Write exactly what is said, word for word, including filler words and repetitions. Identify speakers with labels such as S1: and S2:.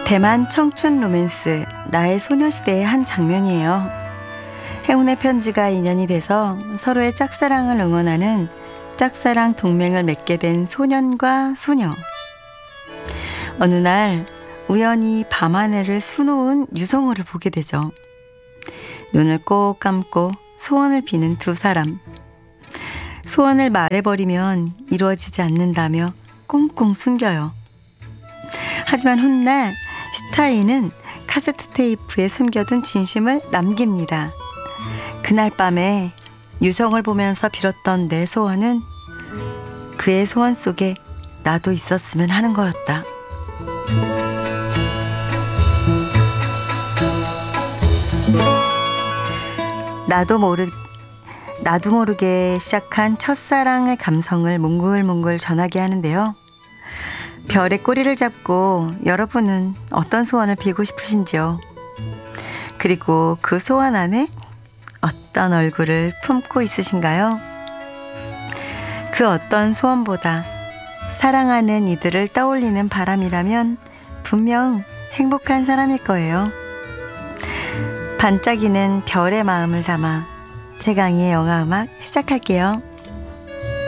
S1: 대만 청춘 로맨스 나의 소녀시대의 한 장면이에요. 행운의 편지가 인연이 돼서 서로의 짝사랑을 응원하는 짝사랑 동맹을 맺게 된 소년과 소녀. 어느 날 우연히 밤하늘을 수놓은 유성우를 보게 되죠. 눈을 꼭 감고 소원을 비는 두 사람. 소원을 말해버리면 이루어지지 않는다며 꽁꽁 숨겨요. 하지만 훗날 슈타인은 카세트 테이프에 숨겨둔 진심을 남깁니다. 그날 밤에 유성을 보면서 빌었던 내 소원은 그의 소원 속에 나도 있었으면 하는 거였다. 나도 모르 나도 모르게 시작한 첫사랑의 감성을 몽글몽글 전하게 하는데요. 별의 꼬리를 잡고 여러분은 어떤 소원을 빌고 싶으신지요? 그리고 그 소원 안에 어떤 얼굴을 품고 있으신가요? 그 어떤 소원보다 사랑하는 이들을 떠올리는 바람이라면 분명 행복한 사람일 거예요. 반짝이는 별의 마음을 담아 최강희의 영화음악 시작할게요.